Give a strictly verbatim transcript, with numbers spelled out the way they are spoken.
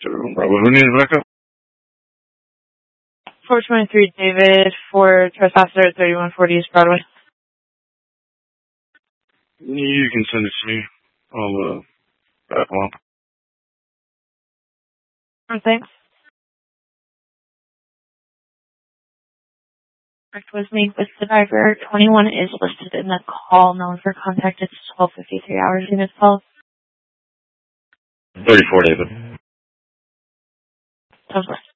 Bravo, who needs backup? four twenty-three David for trespasser at thirty-one forty East Broadway. You can send it to me. I'll, uh, back him up. Oh, thanks. Correct with me with the driver. twenty-one is listed in the call known for contact. It's twelve fifty-three hours in his call. thirty-four, David. Sounds good.